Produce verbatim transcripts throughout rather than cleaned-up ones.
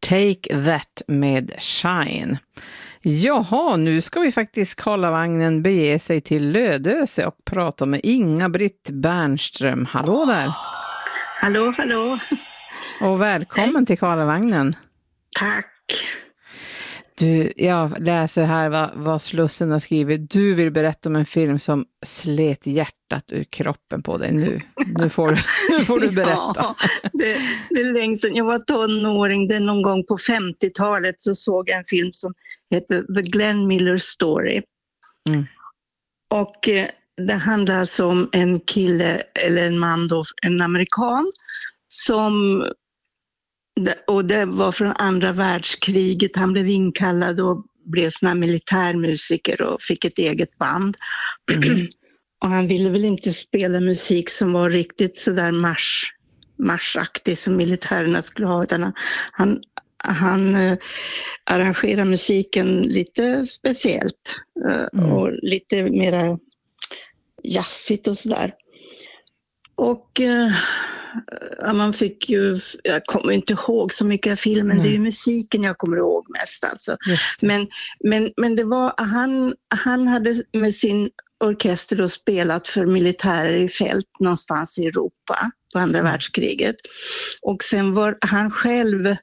Take That med Shine. Jaha, nu ska vi faktiskt Karlavagnen bege sig till Lödöse och prata med Inga-Britt Bernström. Hallå där! Hallå, hallå! Och välkommen Hej. Till Karlavagnen. Tack! Du, jag läser här vad, vad Slussen har skrivit. Du vill berätta om en film som slet hjärtat ur kroppen på dig nu. Nu får du, nu får du berätta. Ja, det, det är länge sedan. Jag var tonåring. Det någon gång på femtiotalet så såg jag en film som heter The Glenn Miller Story. Mm. Och eh, det handlar alltså om en kille, eller en man då, en amerikan, som... Och det var från andra världskriget. Han blev inkallad och blev sån här militärmusiker och fick ett eget band. Mm. Och han ville väl inte spela musik som var riktigt så där marsch, marschaktig som militärerna skulle ha. Utan han, han uh, arrangerade musiken lite speciellt. Uh, mm. Och lite mera jazzigt och sådär. Och... Uh, Ja, man fick ju, jag kommer inte ihåg så mycket av filmen, mm. det är ju musiken jag kommer ihåg mest alltså. Men, men, men det var, han, han hade med sin orkester då spelat för militärer i fält någonstans i Europa på andra mm. världskriget. Och sen var han själv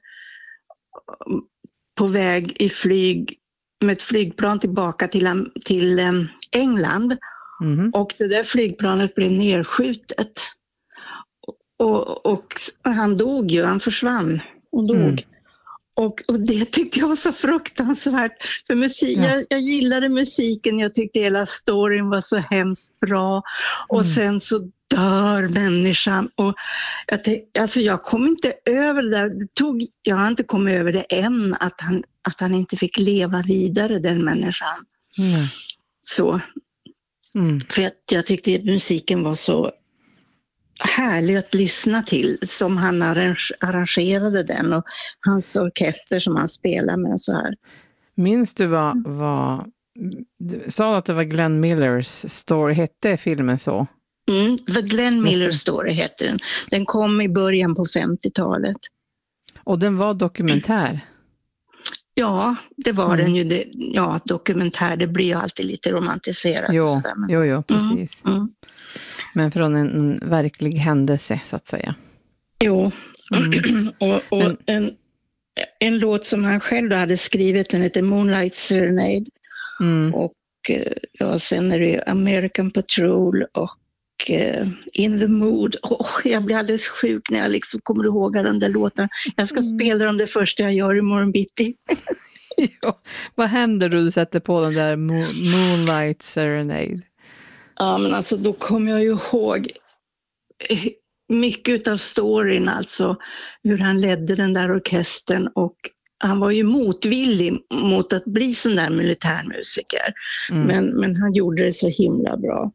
på väg i flyg med ett flygplan tillbaka till, till England. Mm. Och det där flygplanet blev nedskjutet. Och, och han dog ju, han försvann och dog. Mm. Och, och det tyckte jag var så fruktansvärt. För musik, ja. jag, jag gillade musiken, jag tyckte hela storyn var så hemskt bra. Och mm. sen så dör människan. Och jag, tänkte, alltså jag kom inte över det där. Det tog, jag har inte kommit över det än, att han, att han inte fick leva vidare, den människan. Mm. Så. Mm. För jag, jag tyckte att musiken var så härlig att lyssna till, som han arrangerade den och hans orkester som han spelar med så här. Minns du vad, vad du sa att det var Glenn Millers Story, hette filmen så? Mm, The Glenn Miller Story heter den. Den kom i början på femtiotalet. Och den var dokumentär? Ja, det var mm. den ju. Det, ja, dokumentär, det blir ju alltid lite romantiserat. Jo, och så där, men... jo, jo, precis. Mm, mm. Men från en, en verklig händelse, så att säga. Jo, mm. och, och men... en, en låt som han själv hade skrivit, den heter Moonlight Serenade. Mm. Och ja, sen är det American Patrol och uh, In the Mood. Oh, jag blir alldeles sjuk när jag liksom kommer ihåg den där låten. Jag ska mm. spela dem det första jag gör i morgon bitti. Ja, vad händer då du sätter på den där Mo- Moonlight Serenade? Ja, men alltså då kommer jag ju ihåg mycket av storyn, alltså hur han ledde den där orkestern, och han var ju motvillig mot att bli sån där militärmusiker. Mm. Men, men han gjorde det så himla bra.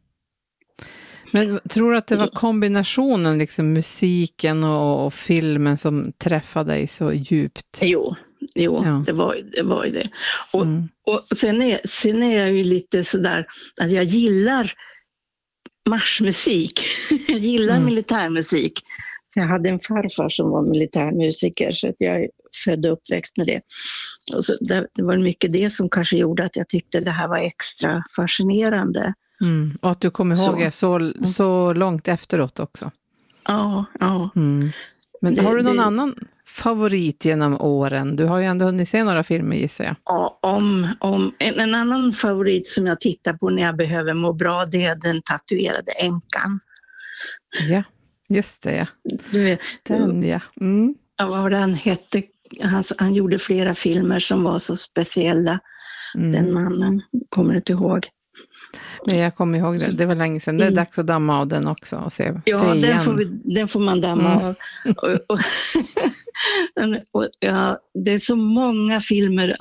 Men tror du att det var kombinationen, liksom musiken och, och filmen, som träffade dig så djupt? Jo, jo ja. det, var, det var ju det. Och, mm. och sen, är, sen är jag ju lite sådär att jag gillar marschmusik. Jag gillar mm. militärmusik. Jag hade en farfar som var militärmusiker, så att jag är född och uppväxt med det. Och så det, det var mycket det som kanske gjorde att jag tyckte det här var extra fascinerande. Mm. Och att du kommer ihåg så. det så, så långt efteråt också. Ja, ja. Mm. Men det, har du någon det, annan favorit genom åren? Du har ju ändå hunnit se några filmer, gissar jag. Ja, om, om, en, en annan favorit som jag tittar på när jag behöver må bra, det är Den tatuerade änkan. Ja, just det, ja. Du vet, den, ja. Mm. Ja, vad var det han hette? Han, han gjorde flera filmer som var så speciella. Mm. Den mannen, kommer du inte ihåg? Men jag kommer ihåg det, det var länge sedan. Det är dags att damma av den också och se, ja, se den igen. Får vi, den får man damma mm. av. och, och, och, ja, det är så många filmer